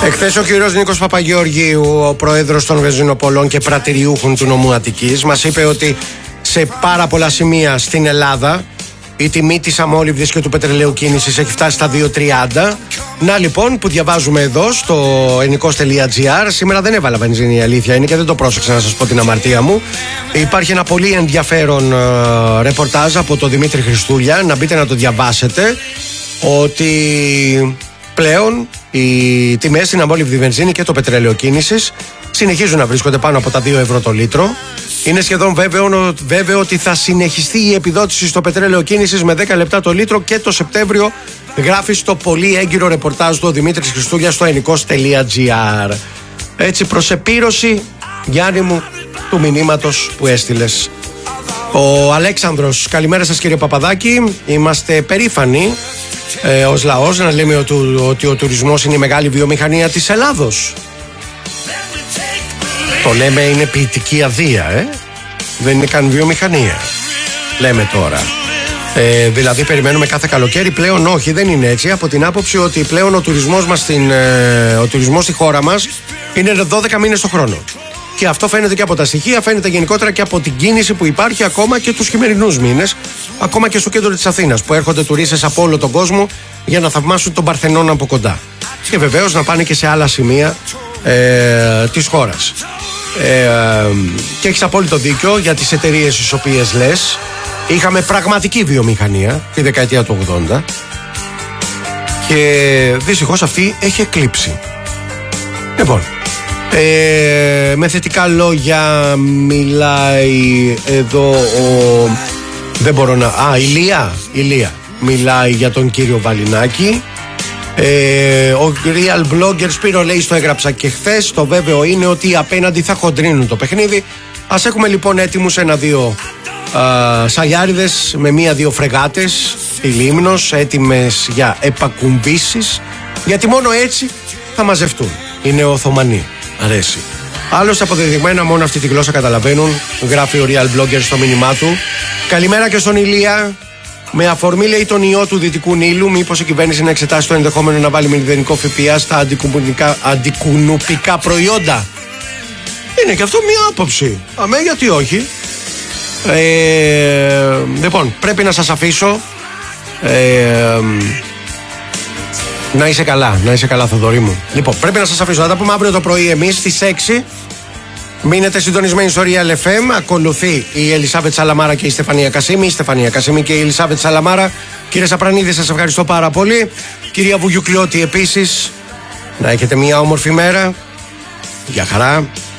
Εχθές ο κύριος Νίκος Παπαγεωργίου, ο πρόεδρος των βενζινοπολών και πρατηριούχων του νομού Αττικής, μας είπε ότι σε πάρα πολλά σημεία στην Ελλάδα η τιμή της αμόλυβδης και του πετρελαίου κίνησης έχει φτάσει στα 2,30. Να λοιπόν που διαβάζουμε εδώ στο ενικός.gr. Σήμερα δεν έβαλα βενζίνη, η αλήθεια είναι, και δεν το πρόσεξα να σας πω την αμαρτία μου. Υπάρχει ένα πολύ ενδιαφέρον ρεπορτάζ από τον Δημήτρη Χριστούλια. Να μπείτε να το διαβάσετε. Ότι πλέον οι τιμές στην αμόλυβδη βενζίνη και το πετρέλαιο κίνησης συνεχίζουν να βρίσκονται πάνω από τα 2 ευρώ το λίτρο. Είναι σχεδόν βέβαιο ότι θα συνεχιστεί η επιδότηση στο πετρέλαιο κίνησης με 10 λεπτά το λίτρο και το Σεπτέμβριο, γράφει στο πολύ έγκυρο ρεπορτάζ του ο Δημήτρης Χριστούλια στο ενικός.gr. Έτσι, προς επίρρωση, Γιάννη μου, του μηνύματος που έστειλες. Ο Αλέξανδρος, καλημέρα σας κύριε Παπαδάκη. Είμαστε περήφανοι ως λαός να λέμε ότι ο τουρισμός είναι η μεγάλη βιομηχανία της Ελλάδος. Το λέμε, είναι ποιητική αδεία, δεν είναι καν βιομηχανία. Λέμε τώρα. Δηλαδή περιμένουμε κάθε καλοκαίρι. Πλέον όχι, δεν είναι έτσι. Από την άποψη ότι πλέον ο τουρισμός μας ο τουρισμός στη χώρα μας είναι 12 μήνες το χρόνο. Και αυτό φαίνεται και από τα στοιχεία, φαίνεται γενικότερα και από την κίνηση που υπάρχει ακόμα και τους χειμερινούς μήνες, ακόμα και στο κέντρο της Αθήνας, που έρχονται τουρίστες από όλο τον κόσμο για να θαυμάσουν τον Παρθενώνα από κοντά. Και βεβαίως να πάνε και σε άλλα σημεία της χώρας. Και έχεις απόλυτο δίκιο για τις εταιρείες τις οποίες λες. Είχαμε πραγματική βιομηχανία τη δεκαετία του 80 και δυστυχώς αυτή έχει εκλείψει. Λοιπόν, με θετικά λόγια μιλάει εδώ ο... Δεν μπορώ να... Ηλία μιλάει για τον κύριο Βαλινάκη. Ο Real Blogger Σπύρο λέει, στο έγραψα και χθες, το βέβαιο είναι ότι οι απέναντι θα χοντρίνουν το παιχνίδι. Ας έχουμε λοιπόν έτοιμους 1-2 σαλιάριδες με 1-2 φρεγάτες η Λίμνος, έτοιμες για επακουμβήσεις, γιατί μόνο έτσι θα μαζευτούν οι νεοοθωμανοί. Αρέσει. Άλλωστε αποδεδειγμένα μόνο αυτή τη γλώσσα καταλαβαίνουν, γράφει ο Real Blogger στο μήνυμά του. Καλημέρα και στον Ηλία. Με αφορμή, λέει, τον ιό του Δυτικού Νείλου, μήπως η κυβέρνηση να εξετάσει το ενδεχόμενο να βάλει μηδενικό ΦΠΑ στα αντικουνουπικά προϊόντα. Είναι και αυτό μια άποψη. Αμέ, γιατί όχι. Λοιπόν, πρέπει να σας αφήσω. Να είσαι καλά, Θοδωρή μου. Λοιπόν, πρέπει να σας αφήσω. Θα τα πούμε αύριο το πρωί εμείς στις 6. Μείνετε συντονισμένοι στο Real FM. Ακολουθεί η Ελισάβετ Σαλαμάρα και η Στεφανία Κασίμη. Η Στεφανία Κασίμη και η Ελισάβετ Σαλαμάρα. Κύριε Σαπρανίδη, σας ευχαριστώ πάρα πολύ. Κυρία Βουγιουκλιώτη επίσης. Να έχετε μια όμορφη μέρα. Γεια χαρά.